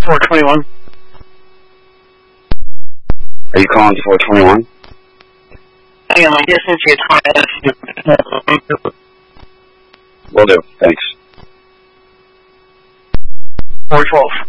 421. Are you calling 421? Hang on, I just sent you a time. Will do. Thanks. 412.